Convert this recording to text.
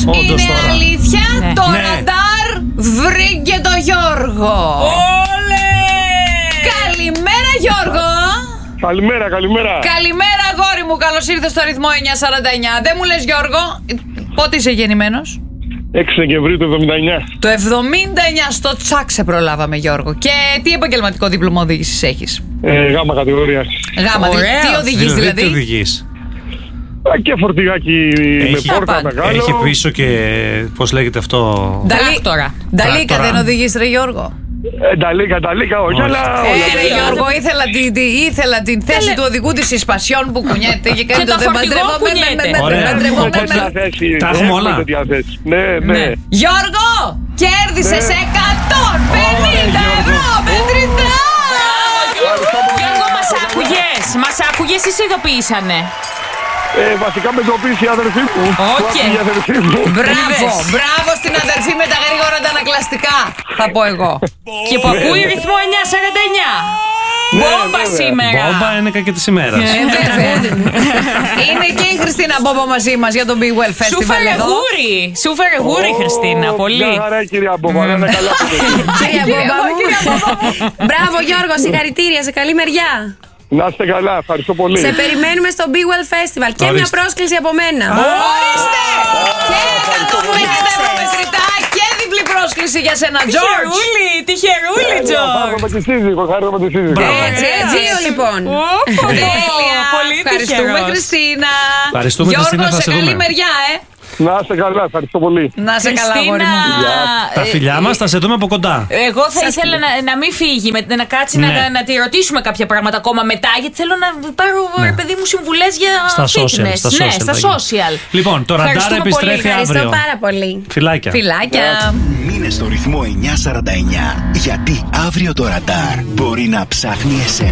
Όντως Είναι τώρα. αλήθεια, Ναι. το Ναι. ραντάρ βρήκε το Γιώργο. Όλε! Καλημέρα Γιώργο. Καλημέρα, καλημέρα. Καλημέρα αγόρι μου, καλώς ήρθες στο ρυθμό 949. Δεν μου λες Γιώργο, πότε είσαι γεννημένος? 6 Δεκεμβρίου του 79. Το 79 στο τσάκ σε προλάβαμε Γιώργο. Και τι επαγγελματικό δίπλωμα οδήγησης έχεις? Γάμα κατηγορία. Γάμα, Ωραίος. τι οδηγείς Τι δηλαδή? οδηγείς? Και φορτηγάκι με πόρτα πάντα. μεγάλο. Έχει πίσω και πώς λέγεται αυτό? Τράκτορα. Νταλίκα Τράκτορα. δεν οδηγείς ρε Γιώργο? Νταλίκα, όχι, Όχι. αλλά. Ρε Γιώργο, ήθελα την θέση του οδηγού της Ισπασιόν που κουνιέται και κάνει Και το φορτηγό κουνιέται. Ωραία. Τα έχουμε όλα. Ναι, ναι. Γιώργο, κέρδισες 150 ευρώ μετρητά! Γιώργο, μας άκουγες ή σε ειδοποιήσανε? Βασικά με ειδοποίησε η αδερφή μου. Οκ. Η αδερφή μου. Μπράβο στην αδερφή με τα γρήγορα τα ανακλαστικά, θα πω εγώ. Και που ακούει ρυθμό 949. Μπόμπα βέβαια. σήμερα. Μπόμπα είναι και της ημέρας. Βέβαια. Είναι και η Χριστίνα Μπόμπα μαζί μας για το Be Well Σου Festival φέρε εδώ. γούρι. Σου φέρε γούρι, Χριστίνα. Πολύ. Μια χαρά, κυρία Μπόμπα, να είναι καλά. Κυρία Μπόμπα μου. Μπράβο Γιώργο, συγχαρητήρια, σε καλή μεριά. Να είστε καλά, ευχαριστώ πολύ. Σε περιμένουμε στο Be Well Festival και μια Ορίστε. πρόσκληση από μένα. Ορίστε! Και 150 ευρώ μετρητά και διπλή πρόσκληση για σένα, George. Τυχερούλη, Τζορτζ. Χάρηκα με τη σύζυγο, χάρηκα με τη σύζυγο. Μπράβο. Έτσι, Δύο λοιπόν. Τέλεια. Πολύ Ευχαριστούμε, τυχερός. Χριστίνα. Ευχαριστούμε, Γιώργο, Χριστίνα, θα σε σε καλή δούμε. μεριά, Να είστε καλά, ευχαριστώ πολύ. Να σε καλά, αγόρι μου. Τα φιλιά μας θα σε δούμε από κοντά. Εγώ θα ήθελα να μην φύγει, να κάτσει Ναι. να τη ρωτήσουμε κάποια πράγματα ακόμα μετά, γιατί θέλω να πάρω, Ναι. παιδί μου, συμβουλές για Στα social, fitness. στα Ναι, social στα θα γίνει. social. Λοιπόν, το ραντάρ Ευχαριστούμε επιστρέφει πολύ. Ευχαριστώ αύριο. πάρα πολύ. Φιλάκια. Φιλάκια. Μείνε στο ρυθμό 949, γιατί αύριο το ραντάρ μπορεί να ψάχνει εσένα.